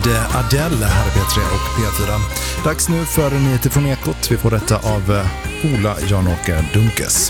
Adele här i P3 och P4. Dags nu för nyheter från Ekot. Vi får detta av Ola Jan-Åke Dunkes.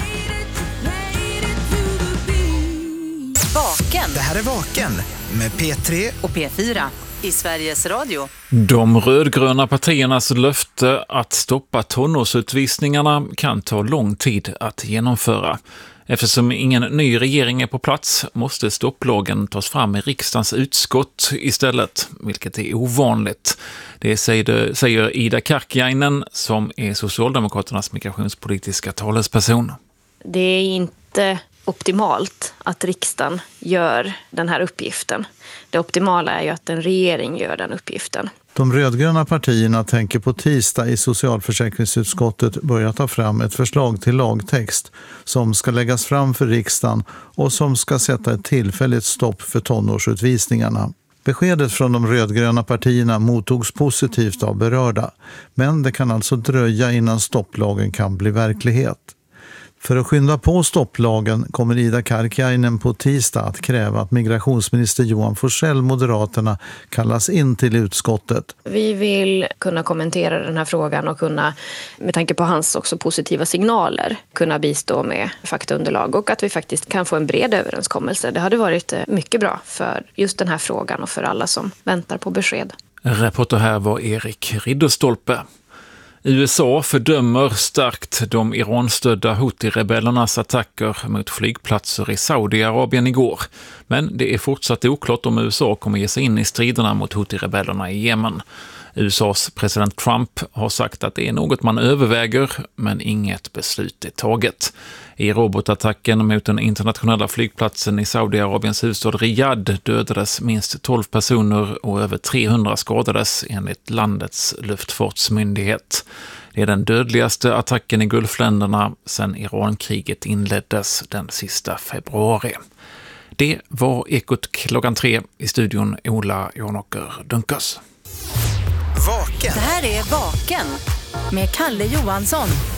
Vaken. Det här är Vaken med P3 och P4 i Sveriges Radio. De rödgröna partiernas löfte att stoppa tonårsutvisningarna kan ta lång tid att genomföra. Eftersom ingen ny regering är på plats måste stopplagen tas fram i riksdagens utskott istället, vilket är ovanligt. Det säger Ida Karkiainen som är Socialdemokraternas migrationspolitiska talesperson. Det är inte optimalt att riksdagen gör den här uppgiften. Det optimala är ju att en regering gör den uppgiften. De rödgröna partierna tänker på tisdag i socialförsäkringsutskottet börja ta fram ett förslag till lagtext som ska läggas fram för riksdagen och som ska sätta ett tillfälligt stopp för tonårsutvisningarna. Beskedet från de rödgröna partierna mottogs positivt av berörda, men det kan alltså dröja innan stopplagen kan bli verklighet. För att skynda på stopplagen kommer Ida Karkiainen på tisdag att kräva att migrationsminister Johan Forssell, Moderaterna, kallas in till utskottet. Vi vill kunna kommentera den här frågan och kunna, med tanke på hans också positiva signaler, kunna bistå med faktaunderlag och att vi faktiskt kan få en bred överenskommelse. Det hade varit mycket bra för just den här frågan och för alla som väntar på besked. Reporter här var Erik Ridderstolpe. USA fördömer starkt de Iran-stödda Houthi-rebellernas attacker mot flygplatser i Saudiarabien igår. Men det är fortsatt oklart om USA kommer ge sig in i striderna mot Houthi-rebellerna i Jemen. USAs president Trump har sagt att det är något man överväger, men inget beslut är taget. I robotattacken mot den internationella flygplatsen i Saudiarabiens huvudstad Riyadh dödades minst 12 personer och över 300 skadades enligt landets luftfartsmyndighet. Det är den dödligaste attacken i Gulfländerna sedan Irankriget inleddes den sista februari. Det var Ekot klockan 3 i studion Ola Jan-Åke Dunkes. Vaken. Det här är Vaken med Kalle Johansson.